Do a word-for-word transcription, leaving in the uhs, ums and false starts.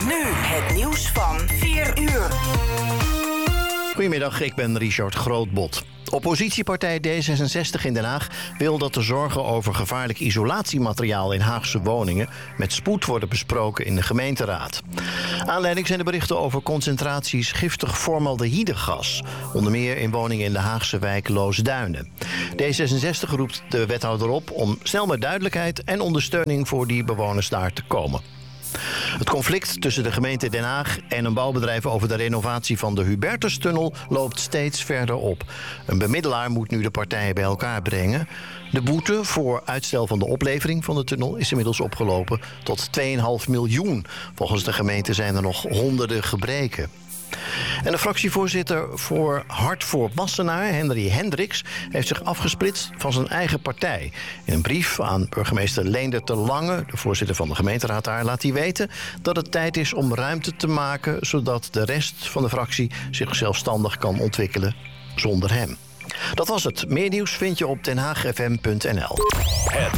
Nu het nieuws van vier uur. Goedemiddag, ik ben Richard Grootbot. Oppositiepartij D zesenzestig in Den Haag wil dat de zorgen over gevaarlijk isolatiemateriaal in Haagse woningen met spoed worden besproken in de gemeenteraad. Aanleiding zijn de berichten over concentraties giftig formaldehydegas, onder meer in woningen in de Haagse wijk Loosduinen. D zesenzestig roept de wethouder op om snel met duidelijkheid en ondersteuning voor die bewoners daar te komen. Het conflict tussen de gemeente Den Haag en een bouwbedrijf over de renovatie van de Hubertustunnel loopt steeds verder op. Een bemiddelaar moet nu de partijen bij elkaar brengen. De boete voor uitstel van de oplevering van de tunnel is inmiddels opgelopen tot twee komma vijf miljoen. Volgens de gemeente zijn er nog honderden gebreken. En de fractievoorzitter voor Hart voor Wassenaar, Henry Hendricks, heeft zich afgesplitst van zijn eigen partij. In een brief aan burgemeester Leender te Lange, de voorzitter van de gemeenteraad daar, laat hij weten dat het tijd is om ruimte te maken, zodat de rest van de fractie zich zelfstandig kan ontwikkelen zonder hem. Dat was het. Meer nieuws vind je op den haag f m punt n l. Het